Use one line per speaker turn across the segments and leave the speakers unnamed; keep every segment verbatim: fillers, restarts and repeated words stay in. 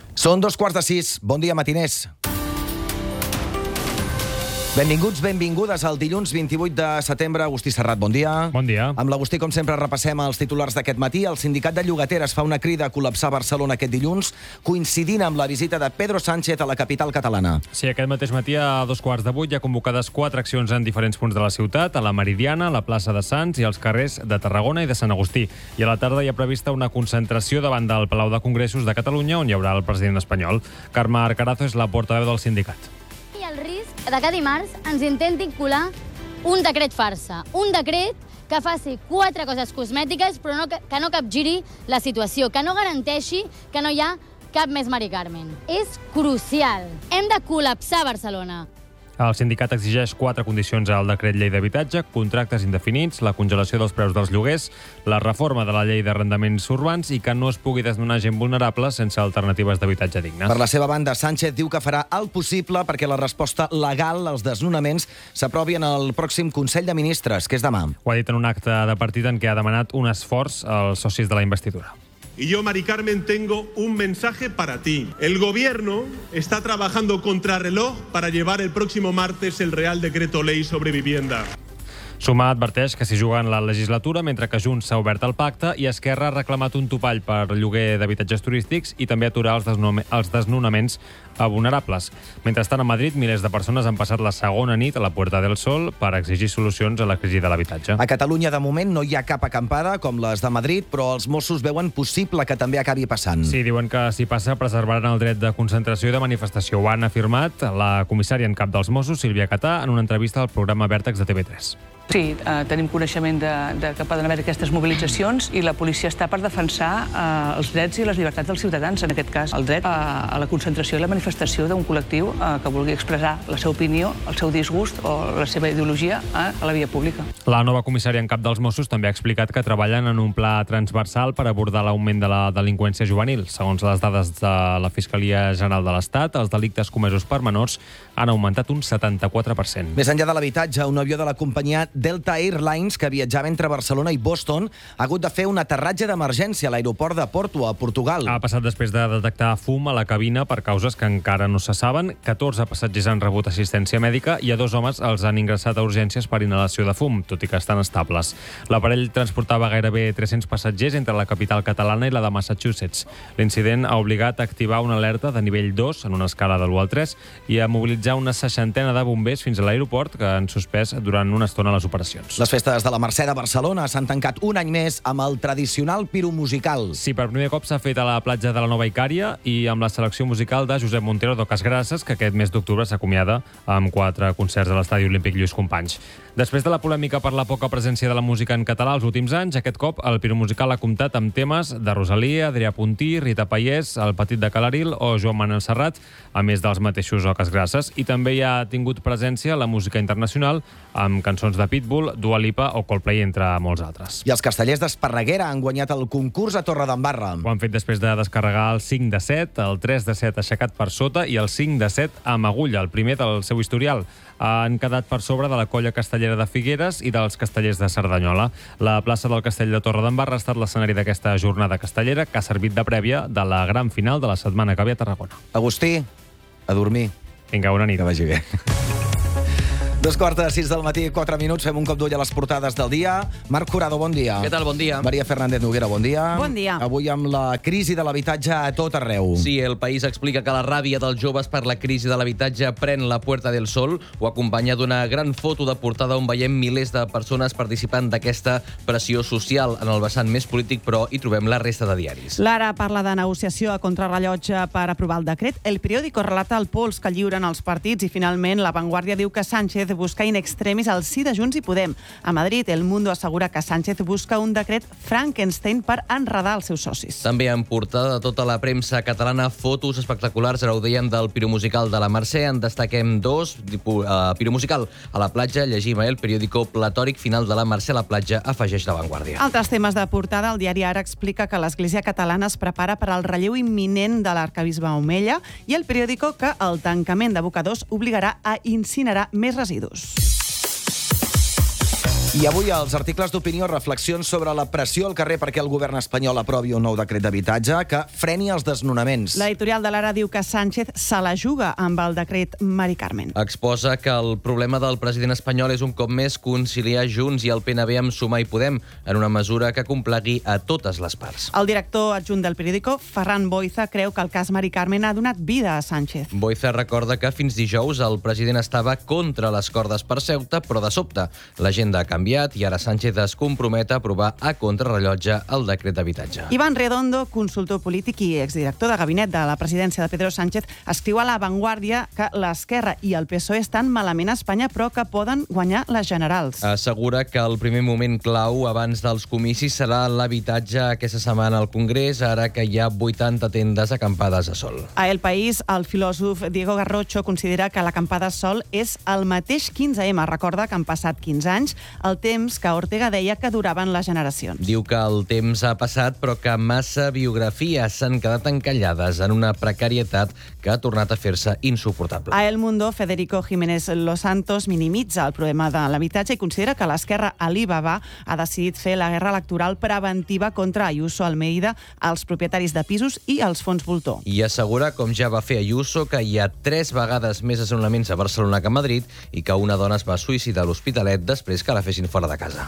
Són dos quarts de sis. Bon dia, matiners. Benvinguts, benvingudes al dilluns vint-i-vuit de setembre. Agustí Serrat, bon dia.
Bon dia.
Amb l'Agustí, com sempre, repassem els titulars d'aquest matí. El sindicat de llogateres fa una crida a col·lapsar Barcelona aquest dilluns, coincidint amb la visita de Pedro Sánchez a la capital catalana.
Sí, aquest mateix matí a dos quarts de vuit hi ha convocades quatre accions en diferents punts de la ciutat, a la Meridiana, a la plaça de Sants i als carrers de Tarragona i de Sant Agustí. I a la tarda hi ha prevista una concentració davant del Palau de Congressos de Catalunya, on hi haurà el president espanyol. Carme Arcarazo és la portaveu del sindicat.
Hi ha el risc de que dimarts ens intentin colar un decret farsa, un decret que faci quatre coses cosmètiques però no, que no capgiri la situació, que no garanteixi que no hi ha cap més Mari Carmen. És crucial. Hem de col·lapsar Barcelona.
El sindicat exigeix quatre condicions al decret llei d'habitatge: contractes indefinits, la congelació dels preus dels lloguers, la reforma de la llei d'arrendaments urbans i que no es pugui desnonar gent vulnerable sense alternatives d'habitatge digne.
Per la seva banda, Sánchez diu que farà el possible perquè la resposta legal als desnonaments s'aprovi en el pròxim Consell de Ministres, que és demà.
Ho ha dit en un acte de partit en què ha demanat un esforç als socis de la investidura.
Y yo, Mari Carmen, tengo un mensaje para ti. El gobierno está trabajando contrarreloj para llevar el próximo martes el Real Decreto Ley sobre vivienda.
Sumar adverteix que s'hi juga en la legislatura, mentre que Junts s'ha obert el pacte i Esquerra ha reclamat un topall per lloguer d'habitatges turístics i també aturar els, desnome, els desnonaments a vulnerables. Mentrestant, a Madrid, milers de persones han passat la segona nit a la Puerta del Sol per exigir solucions a la crisi de l'habitatge.
A Catalunya, de moment, no hi ha cap acampada com les de Madrid, però els Mossos veuen possible que també acabi passant.
Sí, diuen que si passa preservaran el dret de concentració i de manifestació. Ho han afirmat la comissària en cap dels Mossos, Sílvia Catà, en una entrevista al programa Vèrtex de T V tres.
Sí, eh, tenim coneixement de, de que poden haver aquestes mobilitzacions i la policia està per defensar eh, els drets i les llibertats dels ciutadans, en aquest cas el dret a, a la concentració i la manifestació d'un col·lectiu eh, que vulgui expressar la seva opinió, el seu disgust o la seva ideologia eh, a la via pública.
La nova comissària en cap dels Mossos també ha explicat que treballen en un pla transversal per abordar l'augment de la delinqüència juvenil. Segons les dades de la Fiscalia General de l'Estat, els delictes comesos per menors han augmentat un setanta-quatre per cent.
Més enllà de l'habitatge, un avió de la companyia Delta Airlines, que viatjava entre Barcelona i Boston, ha hagut de fer un aterratge d'emergència a l'aeroport de Porto, a Portugal.
Ha passat després de detectar fum a la cabina per causes que encara no se saben. catorze passatgers han rebut assistència mèdica i a dos homes els han ingressat a urgències per inhalació de fum, tot i que estan estables. L'aparell transportava gairebé tres-cents passatgers entre la capital catalana i la de Massachusetts. L'incident ha obligat a activar una alerta de nivell dos en una escala de l'u al tres i a mobilitzar una seixantena de bombers fins a l'aeroport, que han suspès durant una estona les operacions.
Les festes de la Mercè de Barcelona s'han tancat un any més amb el tradicional piromusical.
Sí, per primer cop s'ha fet a la platja de la Nova Icària i amb la selecció musical de Josep Montero d'Oques Grasses, que aquest mes d'octubre s'acomiada amb quatre concerts a l'Estadi Olímpic Lluís Companys. Després de la polèmica per la poca presència de la música en català els últims anys, aquest cop el piromusical ha comptat amb temes de Rosalia, Adrià Puntí, Rita Pallés, El Petit de Calaril o Joan Manel Serrat, a més dels mateixos Oques Grasses. I també hi ha tingut presència la música internacional amb cançons de Pitbull, Dua Lipa o Coldplay, entre molts altres.
I els castellers d'Esparreguera han guanyat el concurs a Torredembarra.
Ho han fet després de descarregar el cinc de set, el tres de set aixecat per sota i el cinc de set amb agulla, el primer del seu historial. Han quedat per sobre de la colla castellera de Figueres i dels castellers de Cerdanyola. La plaça del Castell de Torredembarra ha estat l'escenari d'aquesta jornada castellera, que ha servit de prèvia de la gran final de la setmana que ve a Tarragona.
Agustí, a dormir.
Vinga, bona nit.
Que vagi bé. Dos quarts de sis del matí, quatre minuts, fem un cop d'ull a les portades del dia. Marc Jurado, bon dia.
Què tal, bon dia.
Maria Fernández Noguera, bon dia.
Bon dia.
Avui amb la crisi de l'habitatge a tot arreu.
Sí, El País explica que la ràbia dels joves per la crisi de l'habitatge pren la Puerta del Sol. Ho acompanya d'una gran foto de portada on veiem milers de persones participant d'aquesta pressió social. En el vessant més polític, però, hi trobem la resta de diaris.
L'Ara parla de negociació a contrarrellotge per aprovar el decret. El Periódico relata el pols que lliuren els partits i, finalment, La Vanguardia diu que Sánchez busca in extremis al sí de Junts i Podem. A Madrid, El Mundo assegura que Sánchez busca un decret Frankenstein per enredar els seus socis.
També en portada de tota la premsa catalana fotos espectaculars, ara ho dèiem, del piromusical de la Mercè. En destaquem dos. Uh, piromusical a la platja, llegim a El Periódico, platòric final de la Mercè a la platja, afegeix La Vanguardia.
Altres temes de portada, el diari Ara explica que l'Església catalana es prepara per al relleu imminent de l'arcabisbe Omella i El Periódico que el tancament d'abocadors obligarà a incinerar més residus.
I avui als articles d'opinió reflexions sobre la pressió al carrer perquè el govern espanyol aprovi un nou decret d'habitatge que freni els desnonaments.
L'editorial de l'Ara diu que Sánchez se la juga amb el decret Mari Carmen.
Exposa que el problema del president espanyol és un cop més conciliar Junts i el P N B amb Sumar i Podem en una mesura que complagui a totes les parts.
El director adjunt del periòdico, Ferran Boiza, creu que el cas Mari Carmen ha donat vida a Sánchez.
Boiza recorda que fins dijous el president estava contra les cordes per Ceuta, però de sobte l'agenda ha canviat i ara Sánchez es compromet a aprovar a contrarrellotge el decret d'habitatge.
Iván Redondo, consultor polític i exdirector de gabinet de la presidència de Pedro Sánchez, escriu a La Vanguardia que l'Esquerra i el P S O E estan malament a Espanya, però que poden guanyar les generals.
Assegura que el primer moment clau abans dels comicis serà l'habitatge aquesta setmana al Congrés, ara que hi ha vuitanta tendes acampades a sol.
A El País, el filòsof Diego Garrocho considera que l'acampada a sol és el mateix quinze ema. Recorda que han passat quinze anys, el temps que Ortega deia que duraven les generacions.
Diu que el temps ha passat, però que massa biografies s'han quedat encallades en una precarietat que ha tornat a fer-se insuportable.
A El Mundo, Federico Jiménez Los Santos minimitza el problema de l'habitatge i considera que l'esquerra Alibaba ha decidit fer la guerra electoral preventiva contra Ayuso, Almeida, els propietaris de pisos i els fons voltor.
I assegura, com ja va fer Ayuso, que hi ha tres vegades més desnonaments a Barcelona que a Madrid i que una dona es va suïcidar a l'Hospitalet després que la fessin fora de casa.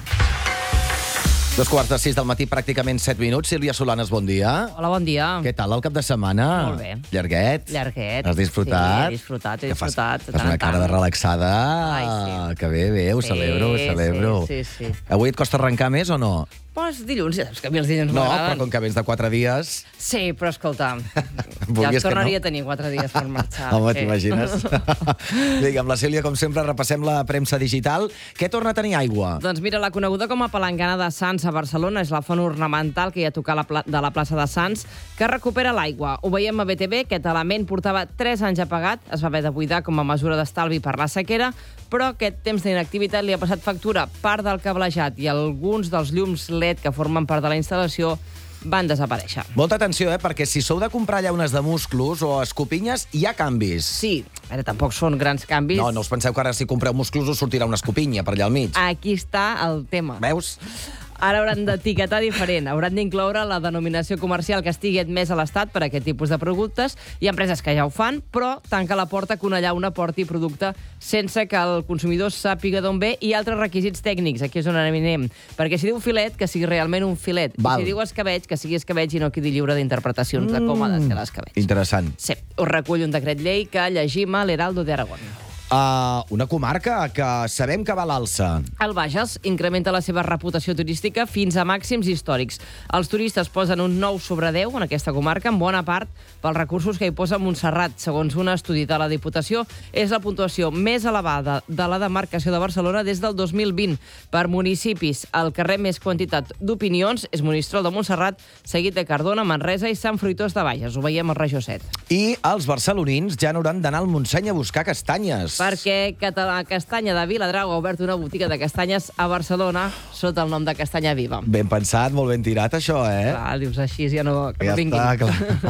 Dos quarts de sis del matí, pràcticament set minuts. Sílvia Solanes, bon dia.
Hola, bon dia.
Què tal el cap de setmana?
Molt bé.
Llarguet?
Llarguet.
Has disfrutat?
Sí, he disfrutat, he
Que fas-
disfrutat.
Fas una cara de relaxada.
Ai, sí.
Que bé, bé, ho
Sí,
celebro, ho celebro.
sí, sí, sí.
Avui et costa arrencar més o no?
Pues dilluns, ja saps que a mi els dilluns
No,
m'agraden.
però com que vens de quatre dies...
Sí, però escolta, ja
Volies
es
que
tornaria
no?
a tenir quatre dies per marxar.
Home,
Sí.
t'imagines? Vinga, amb la Sílvia, com sempre, repassem la premsa digital. Què torna a tenir aigua?
Doncs mira, la coneguda com a palangana de Sants a Barcelona és la font ornamental que hi ha a tocar la pla- de la plaça de Sants, que recupera l'aigua. Ho veiem a B T V, aquest element portava tres anys apagat, es va haver de buidar com a mesura d'estalvi per la sequera, però aquest temps d'inactivitat li ha passat factura. Part del cablejat i alguns dels llums L E D que formen part de la instal·lació van desaparèixer.
Molta atenció, eh? Perquè si sou de comprar llaunes de musclos o escopinyes, hi ha canvis.
Sí, ara tampoc són grans canvis.
No, no us penseu que ara si compreu musclos us sortirà una escopinya per allà al mig.
Aquí està el tema.
Veus?
Ara hauran d'etiquetar diferent. Hauran d'incloure la denominació comercial que estigui admès a l'Estat per a aquest tipus de productes. Hi ha empreses que ja ho fan, però tanca la porta que una llauna porti producte sense que el consumidor sàpiga d'on ve i altres requisits tècnics. Aquí és on anem. Perquè si diu filet, que sigui realment un filet.
Val.
I si diu escabeig, que sigui escabeig i no quedi lliure d'interpretacions de com ha de ser l'escabeig.
Interessant.
Sí, us recull un decret llei que llegim a l'Heraldo d'Aragón.
Uh, una comarca que sabem que va a l'alça.
El Bages incrementa la seva reputació turística fins a màxims històrics. Els turistes posen un nou sobre deu en aquesta comarca, en bona part pels recursos que hi posa Montserrat. Segons un estudi de la Diputació, és la puntuació més elevada de la demarcació de Barcelona des del dos mil vint. Per municipis, el carrer més quantitat d'opinions és Monistrol de Montserrat, seguit de Cardona, Manresa i Sant Fruitós de Bages. Ho veiem al Regió set.
I els barcelonins ja no hauran d'anar al Montseny a buscar castanyes.
Perquè Català Castanya de Viladrau ha obert una botiga de castanyes a Barcelona sota el nom de Castanya Viva.
Ben pensat, molt ben tirat, això, eh?
Clar, dius així, ja no, que
Ja
no vinguin.
està,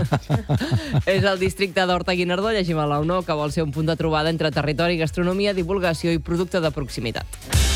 clar.
És el districte d'Horta-Guinardó, llegim a la U N O, que vol ser un punt de trobada entre territori, gastronomia, divulgació i producte de proximitat.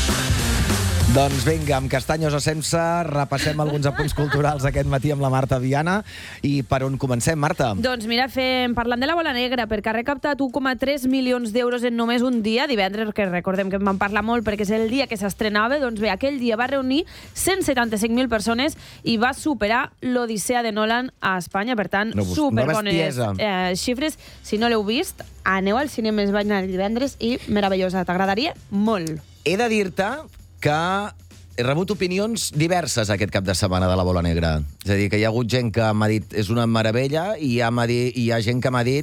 Doncs vinga, amb castanyos o sense, repassem alguns apunts culturals aquest matí amb la Marta Viana. I per on comencem, Marta?
Doncs mira, fem, parlant de la Bola Negra, perquè ha recaptat un coma tres milions d'euros en només un dia, divendres, que recordem que en vam parlar molt perquè és el dia que s'estrenava. Doncs bé, aquell dia va reunir cent setanta-cinc mil persones i va superar l'Odissea de Nolan a Espanya. Per tant,
No, bus-
superbones
no bestiesa.
eh, xifres. Si no l'heu vist, aneu al cinema, es va anar divendres i meravellosa, t'agradaria molt.
He de dir-te que he rebut opinions diverses aquest cap de setmana de la Bola Negra. És a dir, que hi ha hagut gent que m'ha dit és una meravella i hi ha, m'ha dit, hi ha gent que m'ha dit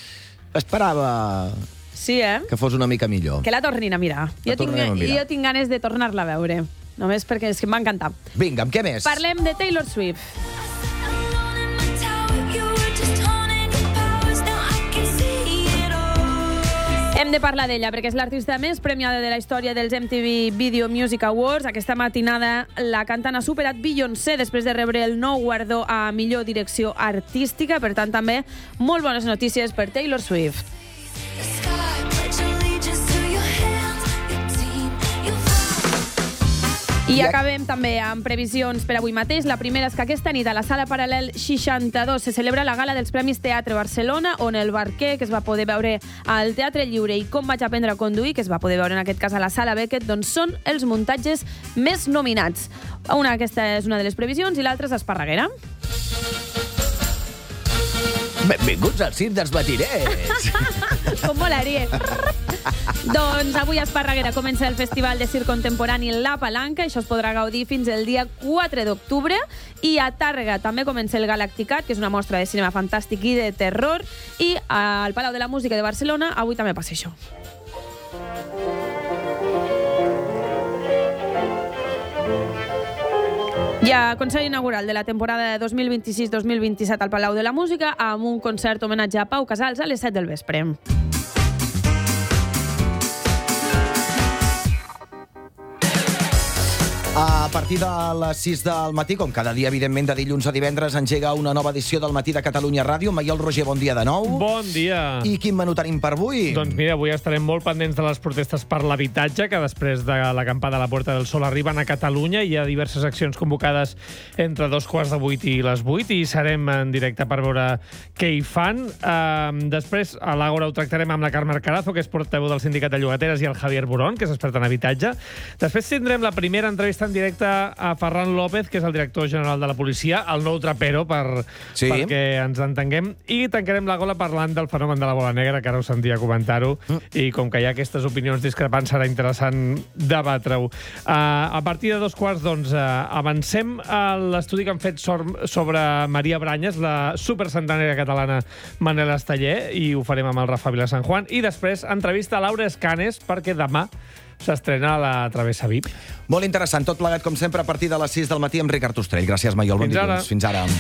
esperava
Sí, eh?
que fos una mica millor.
Que la tornin a mirar.
La
Jo tinc,
tornarem a mirar.
jo tinc ganes de tornar-la a veure. Només perquè és que em va encantar.
Vinga, amb què més?
Parlem de Taylor Swift. Hem de parlar d'ella perquè és l'artista més premiada de la història dels M T V Video Music Awards. Aquesta matinada la cantant ha superat Beyoncé després de rebre el nou guardó a millor direcció artística. Per tant, també molt bones notícies per Taylor Swift. I acabem també amb previsions per avui mateix. La primera és que aquesta nit a la Sala Paral·lel seixanta-dos se celebra la gala dels Premis Teatre Barcelona, on el Barquer, que es va poder veure al Teatre Lliure, i Com vaig aprendre a conduir, que es va poder veure en aquest cas a la Sala Beckett, doncs són els muntatges més nominats. Una, aquesta és una de les previsions, i l'altra és Esparreguera.
Benvinguts al circ dels matiners.
Com molaria. Doncs avui a Esparreguera comença el Festival de Circ Contemporani La Palanca. Això es podrà gaudir fins el dia quatre d'octubre. I a Tàrrega també comença el Galacticat, que és una mostra de cinema fantàstic i de terror. I al Palau de la Música de Barcelona avui també passa això. Hi ha concert inaugural de la temporada de dos mil vint-i-sis dos mil vint-i-set al Palau de la Música, amb un concert homenatge a Pau Casals a les set del vespre.
A partir de les sis del matí, com cada dia, evidentment, de dilluns a divendres, engega una nova edició del Matí de Catalunya Ràdio. Maiol Roger, bon dia de nou.
Bon dia.
I quin menú tenim per avui?
Doncs mira, avui estarem molt pendents de les protestes per l'habitatge, que després de l'acampada a la Puerta del Sol arriben a Catalunya. Hi ha diverses accions convocades entre dos quarts de vuit i les vuit, i serem en directe per veure què hi fan. Uh, després, a l'Àgora ho tractarem amb la Carme Carazo, que és portaveu del Sindicat de Llogateres, i el Javier Burón, que és expert en habitatge. Després tindrem la primera entrevista en directe a Ferran López, que és el director general de la policia, el nou trapero, per, sí. perquè ens entenguem. I tancarem la gola parlant del fenomen de la bola negra, que ara us sentia comentar-ho, mm. i com que hi ha aquestes opinions discrepants, serà interessant debatre-ho. Uh, a partir de dos quarts, doncs, uh, avancem a l'estudi que han fet sobre Maria Branyes, la supercentenària catalana Manel Esteller, i ho farem amb el Rafa Vila San Juan. I després, entrevista a Laura Escanes, perquè demà s'estrena la Travessa V I P.
Molt interessant, tot plegat, com sempre, a partir de les sis del matí amb Ricard Ostrell. Gràcies, Maiol. Bon dilluns. Fins ara.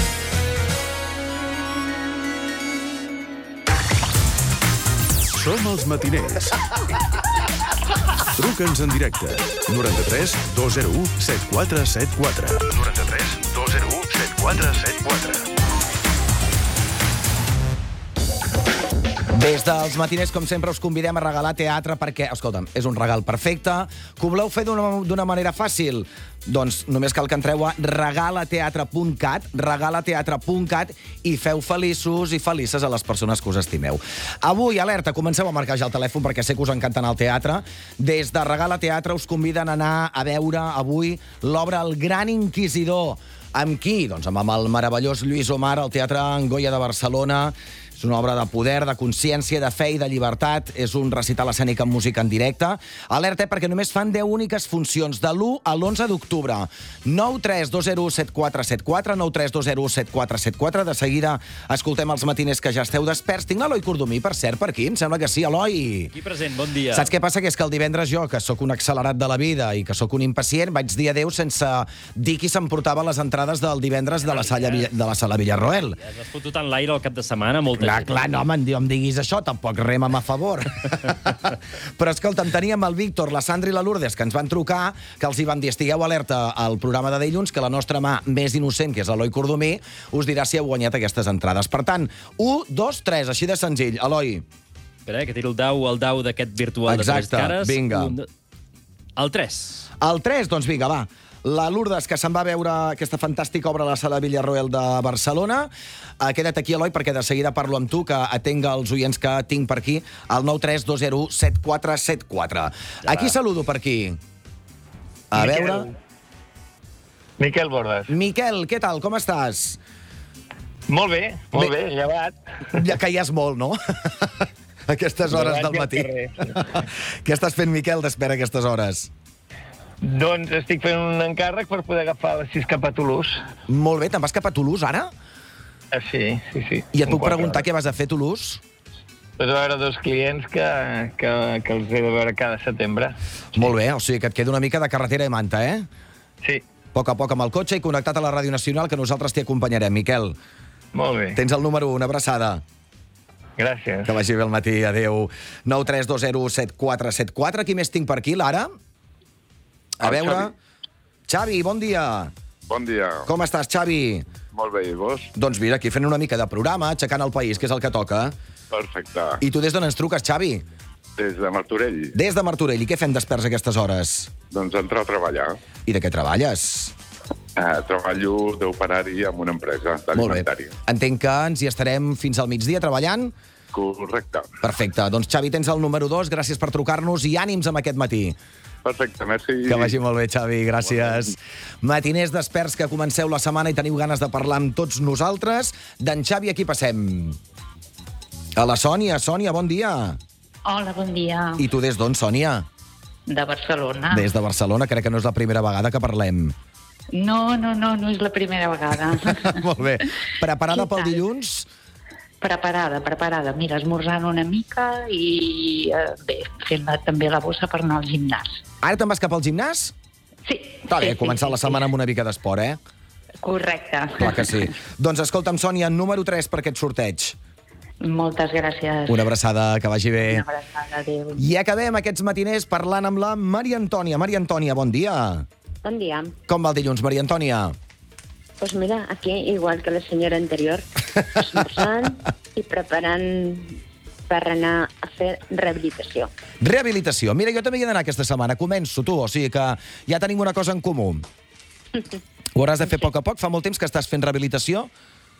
Som els matiners. Truca'ns en directe. noranta-tres dos zero u set quatre set quatre. noranta-tres dos zero u set quatre set quatre.
Des dels matiners, com sempre, us convidem a regalar teatre perquè, escolta'm, és un regal perfecte. Que ho voleu fer d'una manera fàcil? Doncs només cal que entreu a regalateatre punt cat, regalateatre punt cat, i feu feliços i felices a les persones que us estimeu. Avui, alerta, comenceu a marcar ja el telèfon perquè sé que us encanta anar al teatre. Des de Regala Teatre us conviden a anar a veure avui l'obra El Gran Inquisidor. Amb qui? Doncs amb el meravellós Lluís Omar al Teatre Angoia de Barcelona. És una obra de poder, de consciència, de fe i de llibertat. És un recital escènic amb música en directe. Alerta, perquè només fan deu úniques funcions, de l'u a l'onze d'octubre. nou tres dos zero u set quatre set quatre, nou tres dos zero u set quatre set quatre. De seguida escoltem els matiners que ja esteu desperts. Tinc l'Eloi Cordomí, per cert, per aquí. Em sembla que sí, Eloi.
Aquí present, bon dia.
Saps què passa? Que és que el divendres jo, que sóc un accelerat de la vida i que sóc un impacient, vaig dir adéu sense dir qui s'emportava les entrades del divendres de la sala, de la sala Villarroel.
Ja has fotut en l'aire el cap de setmana, molta
Clar, clar, no, em diguis això, tampoc rema'm a favor. Però, escolta'm, teníem el Víctor, la Sandra i la Lourdes, que ens van trucar, que els hi van dir, estigueu alerta al programa de dilluns, que la nostra mà més innocent, que és l'Eloi Cordomí, us dirà si heu guanyat aquestes entrades. Per tant, u, dos, tres, així de senzill. Eloi.
Espera, que tiro el dau, el dau d'aquest virtual
Exacte,
de tres cares.
vinga.
Un, el tres.
El tres, doncs vinga, va. La Lourdes, que se'n va veure aquesta fantàstica obra a la sala Villarroel de Barcelona. Uh, queda't aquí, Eloi, perquè de seguida parlo amb tu, que atenga els oients que tinc per aquí, al nou tres dos zero u set quatre set quatre. Ja. Aquí saludo per aquí. A
Miquel.
veure...
Miquel Bordes.
Miquel, què tal? Com estàs?
Molt bé, molt bé, bé llevat.
Ja caies molt, no? Aquestes hores
Llevat
del matí. Què estàs fent, Miquel, d'espera aquestes hores?
Doncs estic fent un encàrrec per poder agafar les sis cap a Toulouse.
Molt bé, te'n vas cap a Toulouse, ara?
Ah, sí, sí, sí.
I et puc preguntar què vas a fer a Toulouse?
Vaig a veure dos clients que, que, que els he de veure cada setembre.
Molt bé, o sigui que et queda una mica de carretera i manta, eh?
Sí.
A poc a poc amb el cotxe i connectat a la Ràdio Nacional, que nosaltres t'hi acompanyarem, Miquel.
Molt bé.
Tens el número u, una abraçada.
Gràcies.
Que vagi bé el matí, adéu. nou tres dos zero u set quatre set quatre. Qui més tinc per aquí, Lara? A veure... Xavi. Xavi, bon dia.
Bon dia.
Com estàs, Xavi?
Molt bé, i vos?
Doncs mira, aquí fent una mica de programa, aixecant el país, que és el que toca.
Perfecte.
I tu des d'on ens truques, Xavi?
Des de Martorell.
Des de Martorell. I què fem desperts a aquestes hores?
Doncs entrar a treballar.
I de què treballes?
Uh, treballo d'operari en una empresa d'alimentària.
Entenc que ens hi estarem fins al migdia treballant?
Correcte.
Perfecte. Doncs, Xavi, tens el número dos. Gràcies per trucar-nos i ànims amb aquest matí.
Perfecte, merci.
Que vagi molt bé, Xavi, gràcies. Matiners desperts que comenceu la setmana i teniu ganes de parlar amb tots nosaltres. D'en Xavi, aquí passem. A la Sònia. Sònia, bon dia.
Hola, bon dia.
I tu des d'on, Sònia?
De Barcelona.
Des de Barcelona, crec que no és la primera vegada que parlem.
No, no, no, no és la primera vegada.
Molt bé. Preparada
Què
pel
tal?
dilluns?
Preparada, preparada. Mira, esmorzant una mica i eh, bé, fent la, també la bossa per anar al gimnàs.
Ara te'n vas cap al gimnàs?
Sí.
Està bé,
sí,
començar
sí,
la setmana amb una mica d'esport, eh?
Correcte.
Clar que sí. Doncs escolta'm, Sònia, número tres per aquest sorteig.
Moltes gràcies.
Una abraçada, que vagi bé.
Una abraçada, adéu.
I acabem aquests matiners parlant amb la Maria Antònia. Maria Antònia, bon dia.
Bon dia.
Com va el dilluns, Maria Antònia?
Pues mira, aquí, igual que la senyora anterior, esmorzant i preparant per anar a fer rehabilitació.
Rehabilitació. Mira, jo també hi he d'anar aquesta setmana. Començo, tu, o sigui que ja tenim una cosa en comú. Ho hauràs de fer a poc a poc. Fa molt temps que estàs fent rehabilitació?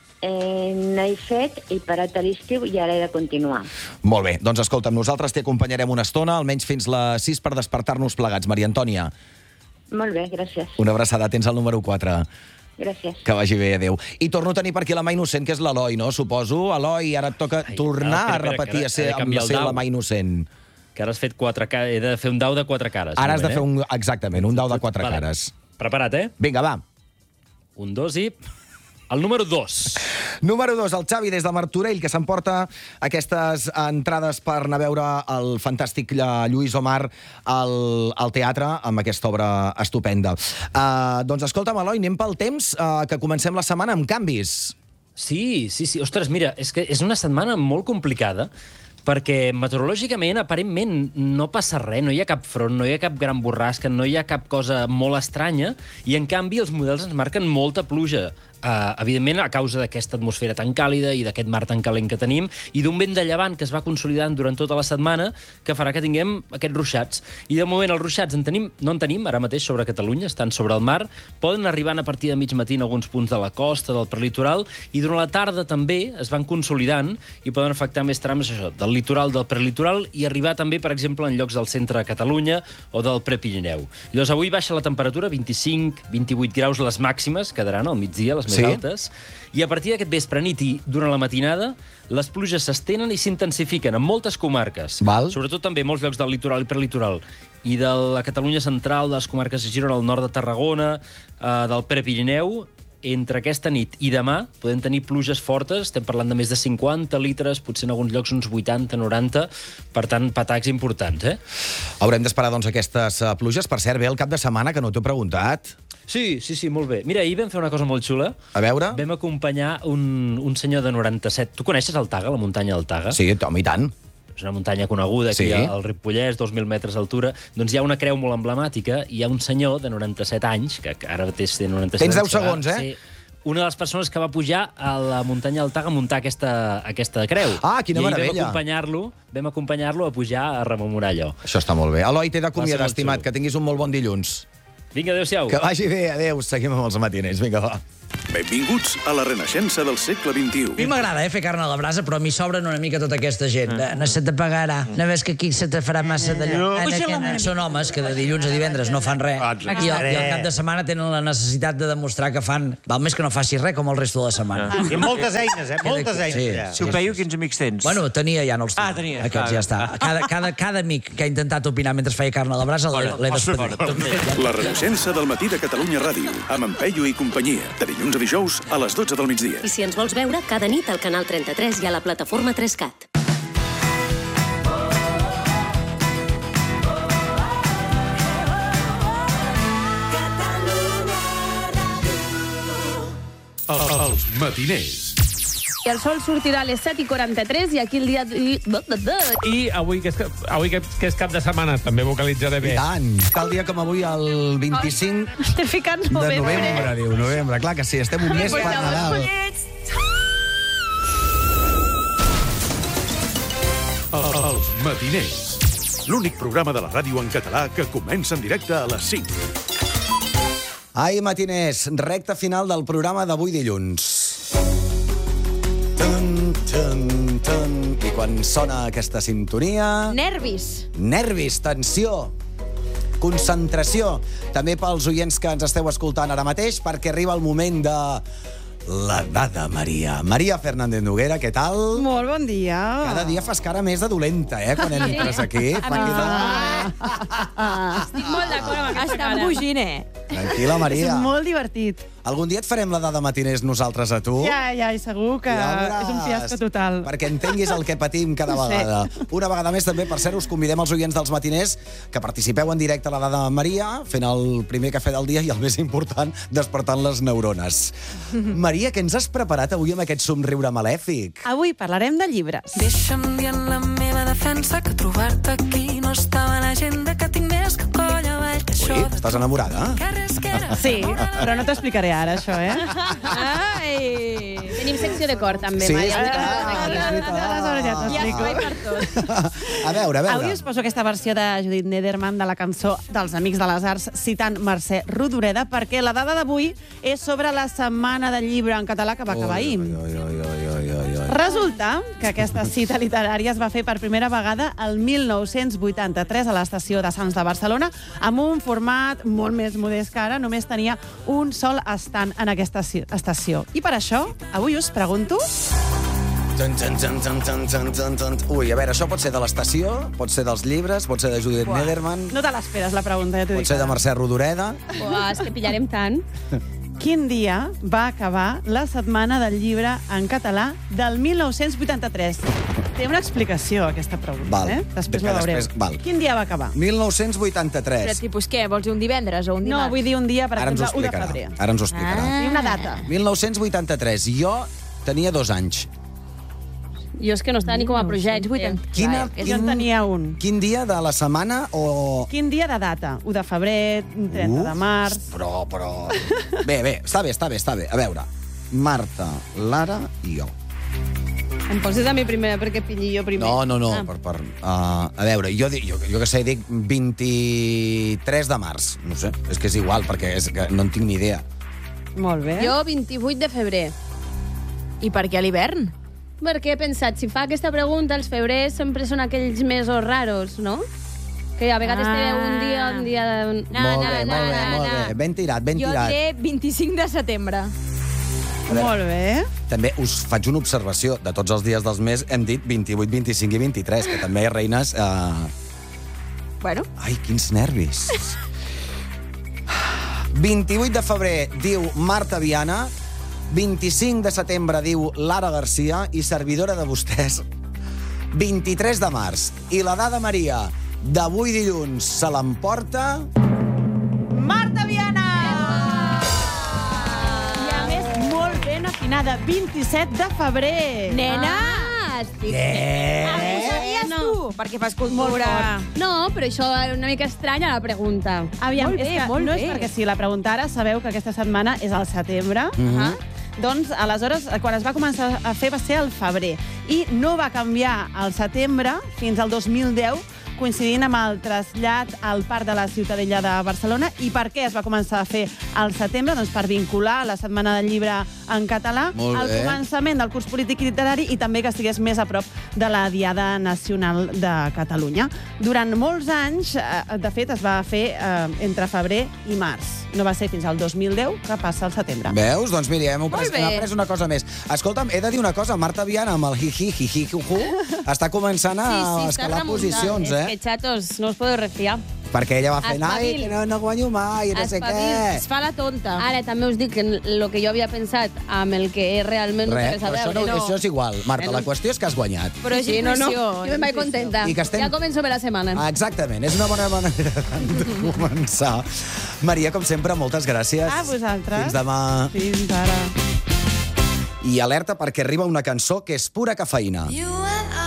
Eh, N'he fet i parat a l'estiu i ara he de continuar.
Molt bé. Doncs escolta'm, nosaltres t'hi acompanyarem una estona, almenys fins les sis per despertar-nos plegats. Maria Antònia,
Molt bé, gràcies.
una abraçada. Tens el número quatre.
Gràcies.
Que vagi bé, adéu. I torno a tenir per aquí la mà innocent, que és l'Eloi, no? Suposo. Eloi, ara et toca tornar
espera,
a
espera,
repetir
que ara
a ser,
he de
amb
canviar
la
el
ser
dau.
la mà innocent.
Que ara has fet quatre cares. He de fer un dau de quatre cares.
Ara has de
moment,
fer
eh?
un... Exactament, un dau de quatre
Vale.
cares.
Preparat, eh?
Vinga, va.
Un, dos i... El número dos.
Número dos, el Xavi des de Martorell, que s'emporta aquestes entrades per anar a veure el fantàstic Lluís Omar al, al teatre amb aquesta obra estupenda. Uh, doncs escolta'm, Eloi, anem pel temps, uh, que comencem la setmana amb canvis.
Sí, sí, sí. Ostres, mira, és que és una setmana molt complicada perquè meteorològicament, aparentment, no passa res, no hi ha cap front, no hi ha cap gran borrasca, no hi ha cap cosa molt estranya, i en canvi els models ens marquen molta pluja. Uh, evidentment, a causa d'aquesta atmosfera tan càlida i d'aquest mar tan calent que tenim, i d'un vent de llevant que es va consolidant durant tota la setmana, que farà que tinguem aquests ruixats. I de moment els ruixats en tenim, no en tenim ara mateix sobre Catalunya, estan sobre el mar, poden arribar a partir de mig matí en alguns punts de la costa, del prelitoral, i durant la tarda també es van consolidant i poden afectar més trams això, del litoral, del prelitoral, i arribar també, per exemple, en llocs del centre de Catalunya o del Prepirineu. Llavors, avui baixa la temperatura, vint-i-cinc a vint-i-vuit graus les màximes, quedaran al migdia, les més
Sí.
altes, i a partir d'aquest vespre nit i durant la matinada les pluges s'estenen i s'intensifiquen en moltes comarques,
Val.
sobretot també en molts llocs del litoral i prelitoral, i de la Catalunya central, de les comarques de Girona, al nord de Tarragona, eh, del Prepirineu. Entre aquesta nit i demà podem tenir pluges fortes, estem parlant de més de cinquanta litres, potser en alguns llocs uns vuitanta, noranta, per tant, patacs importants, eh?
Haurem d'esperar, doncs, aquestes uh, pluges. Per cert, ve el cap de setmana, que no t'ho he preguntat.
Sí, sí, sí, molt bé. Mira, ahir vam fer una cosa molt xula.
A veure?
Vam acompanyar un, un senyor de noranta-set. Tu coneixes el Taga, la muntanya del Taga?
Sí, home, i tant.
És una muntanya coneguda aquí
Sí.
al Ripollès, dos mil metres d'altura. Doncs hi ha una creu molt emblemàtica i hi ha un senyor de noranta-set anys, que ara mateix té noranta-set
Tens
anys.
deu segons,
que va
eh?
ser una de les persones que va pujar a la muntanya del Taga a muntar aquesta, aquesta creu.
Ah, quina
I ahir
meravella.
vam acompanyar-lo, vam acompanyar-lo a pujar a rememorar allò.
Això està molt bé. Eloi, t'he
Va ser
d'acomiadar,
molt
estimat,
xulo.
que tinguis un molt bon dilluns.
Vinga, adéu-siau.
Que vagi bé, adéu. Seguim amb els matiners. Vinga, va.
Benvinguts a la renaixença del segle vint-i-u.
A mi m'agrada eh, fer carn a la brasa, però m'hi sobren una mica tota aquesta gent. Ah. No se te pagarà. No ves que aquí se te farà massa d'allò.
No.
Ana, que no. Són homes que de dilluns a divendres no fan res.
Exacte.
I, el, I el cap de setmana tenen la necessitat de demostrar que fan... Val més que no facis res com el resto de la setmana.
I amb moltes eines, eh? Moltes eines.
Sí,
Ja.
sí,
Si ho peio, quins amics tens?
Bueno, tenia ja, no els tinc.
Ah, tenies.
Aquests ja està. Cada, cada, cada amic que ha intentat opinar mentre feia carn a la brasa l'he l'he despedit.
La renaixença del matí de Catalunya Ràdio, amb en Peyu i companyia, de dilluns a dijous a les dotze del migdia.
I si ens vols veure, cada nit al canal trenta-tres i a la plataforma tres cat.
Els matiners.
I el sol sortirà a les set i quaranta-tres i aquí el dia... I,
I avui, que és, avui que, que és cap de setmana, també vocalitzaré bé.
I tant. Tal dia com avui, el vint-i-cinc
Estem ficant
de
novembre.
novembre, diu, novembre. Clar que sí, estem un mes per Nadal.
Els matiners. l'únic programa de la ràdio en català que comença en directe a les cinc.
Ai, matiners, recta final del programa d'avui dilluns. Tun, tun, tun. I quan sona aquesta sintonia...
Nervis.
Nervis, tensió, concentració. També pels oients que ens esteu escoltant ara mateix, perquè arriba el moment de... la dada Maria. Maria Fernández Noguera, què tal?
Molt bon dia.
Cada dia fas cara més de dolenta, eh, quan entres aquí. Fa quedar...
Estic molt d'acord amb aquesta cara.
Estan bugint, eh?
Tranquil·la, Maria.
És molt divertit.
Algun dia et farem la dada matiners nosaltres a tu?
Ja, ja, i segur que
Ja
és un fiasco total.
Perquè entenguis el que patim cada
Ho sé.
vegada. Una vegada més, també, per cert, us convidem als oients dels matiners que participeu en directe a la dada Maria, fent el primer cafè del dia i el més important, despertant les neurones. Maria, què ens has preparat avui amb aquest somriure malèfic?
Avui parlarem de llibres.
Deixa'm dir en la meva defensa que trobar-te aquí no estava a l'agenda, que tinc més que coll avall, que això...
Ui, estàs enamorada?
Sí, però no t'explicaré ara, això, eh?
Ai! Tenim secció de cor, també,
Sí,
Maria.
és veritat.
Aleshores ja t'explico.
Hi ha espai per tot.
A veure, a veure.
Avui us poso aquesta versió de Judit Nederman de la cançó dels Amics de les Arts citant Mercè Rodoreda, perquè la dada d'avui és sobre la setmana del llibre en català que va acabar ahir. Resulta que aquesta cita literària es va fer per primera vegada el mil nou-cents vuitanta-tres a l'estació de Sants de Barcelona, amb un format molt més modest que ara, només tenia un sol estant en aquesta estació. I per això, avui us pregunto...
Tun, tun, tun, tun, tun, tun, tun, tun. Ui, a veure, això pot ser de l'estació, pot ser dels llibres, pot ser de Judit
Buah,
Nederman,
No te l'esperes, la pregunta, ja t'ho
pot
dic.
ser de Mercè Rodoreda.
Uah, és que pillarem tant.
Quin dia va acabar la setmana del llibre en català del mil nou-cents vuitanta-tres? Té una explicació, aquesta pregunta,
Val.
eh? Després
Que
la veureu.
després- val.
Quin dia va acabar?
mil nou-cents vuitanta-tres.
Però tipus què? Vols dir un divendres o un dimarts?
No, vull dir un dia, per
Ara ens ho
exemple, u de
explicarà.
febrer.
Ara ens ho explicarà.
Ah. I una data.
mil nou-cents vuitanta-tres. Jo tenia dos anys.
Jo és que no estava ni com a projecte. vuitanta.
Quina,
Jo en tenia un.
Quin dia de la setmana o...
Quin dia de data? u de febrer, trenta de març...
Però, però... Bé, bé, està bé, està bé, està bé. A veure, Marta, Lara i jo.
Em poses a mi primer perquè pilli jo primer.
No, no, no,
Ah.
per... per uh, a veure, jo, dic- jo, jo que sé, dic vint-i-tres de març. No sé, és que és igual, perquè és que no en tinc ni idea.
Molt bé.
Jo vint-i-vuit de febrer. I per què a l'hivern? Perquè he pensat, si fa aquesta pregunta, els febrers sempre són aquells mesos raros, no? Que a vegades
Ah.
té un dia, un dia... De...
molt bé, molt bé, molt bé. Ben tirat, ben
Jo
tirat.
diré vint-i-cinc de setembre.
A veure,
Molt bé.
També us faig una observació. De tots els dies dels mesos hem dit vint-i-vuit, vint-i-cinc i vint-i-tres, que també, reines... Uh...
Bueno.
Ai, quins nervis. vint-i-vuit de febrer, diu Marta Viana. vint-i-cinc de setembre, diu Lara Garcia. I servidora de vostès, vint-i-tres de març. I la dada Maria d'avui dilluns se l'emporta...
Marta Viana! I a més, molt ben afinada, vint-i-set de febrer.
Nena!
Ah,
estic...
Què?
Ah, ho sabies
no.
tu? Perquè fas cultura. No, però això és una mica estranya, la pregunta.
Aviam,
molt
és
bé,
que
molt
no
bé.
és perquè si la preguntara, sabeu que aquesta setmana és al setembre.
Mhm.
Doncs, aleshores, quan es va començar a fer va ser al febrer. I no va canviar al setembre fins al dos mil deu, coincidint amb el trasllat al Parc de la Ciutadella de Barcelona. I per què es va començar a fer al setembre? Doncs per vincular la Setmana del Llibre en català
Molt
al
bé.
començament del curs polític i literari i també que estigués més a prop de la Diada Nacional de Catalunya. Durant molts anys, eh, de fet, es va fer eh, entre febrer i març. No va ser fins al dos mil deu que passa al setembre.
Veus? Doncs mira, hem,
Molt
pres,
bé.
hem après una cosa més. Escolta'm, he de dir una cosa. Marta Viana, amb el hi-hi, hi-hi, hu-hu, està començant a escalar posicions, eh?
És que, chatos, no us podeu refiar.
Perquè ella va fent, ai,
Espavil.
que no, no guanyo mai, no sé
Espavil,
què.
es fa la tonta. Ara, també us dic que el que jo havia pensat amb el que és realment no té
Res,
res a
però això,
veure.
no, això és igual. Marta, la qüestió és que has guanyat.
Però és sí, no, no.
intuïció,
Jo me'n vaig contenta.
I que estem-
Ja començo bé la setmana.
Ah, exactament, és una bona manera de començar. Maria, com sempre, moltes gràcies.
A vosaltres.
Fins demà.
Fins ara.
I alerta perquè arriba una cançó que és pura cafeïna.
You are